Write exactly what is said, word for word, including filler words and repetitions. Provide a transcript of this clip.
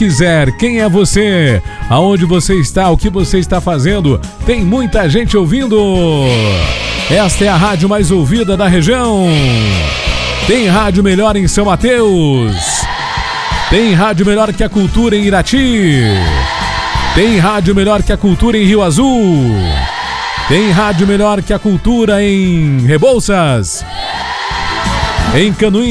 quiser. Quem é você? Aonde você está? O que você está fazendo? Tem muita gente ouvindo. Esta é a rádio mais ouvida da região. Tem rádio melhor em São Mateus. Tem rádio melhor que a cultura em Irati. Tem rádio melhor que a cultura em Rio Azul. Tem rádio melhor que a cultura em Rebouças. Em Canoinhas.